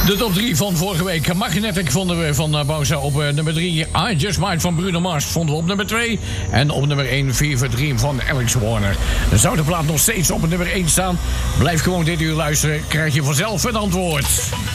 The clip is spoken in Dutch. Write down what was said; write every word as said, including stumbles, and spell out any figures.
De top drie van vorige week. Magnetic vonden we van uh, Bowser op uh, nummer drie. I Just Might van Bruno Mars vonden we op nummer twee. En op nummer één Fever Dream van Alex Warner. Zou de plaat nog steeds op nummer één staan? Blijf gewoon dit uur luisteren. Krijg je vanzelf een antwoord.